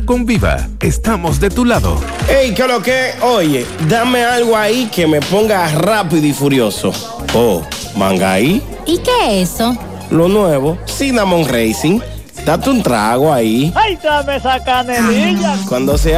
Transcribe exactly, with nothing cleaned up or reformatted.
con Viva, estamos de tu lado. Ey, ¿qué lo que? Oye, dame algo ahí que me ponga rápido y furioso. Oh, Mangaí. ¿Y qué es eso? Lo nuevo, Cinnamon Racing. Date un trago ahí. ¡Ay, dame esa canelilla! Cuando sea